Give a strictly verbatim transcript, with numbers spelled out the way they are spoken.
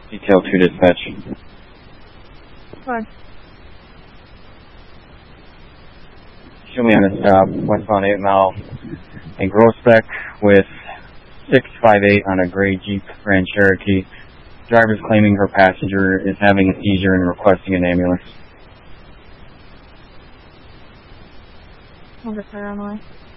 Detail two dispatch. Fine. Show me on the stop, westbound eight mile in Groesbeck with six five eight on a gray Jeep Grand Cherokee. Driver's claiming her passenger is having a seizure and requesting an ambulance. I'll get her on the way.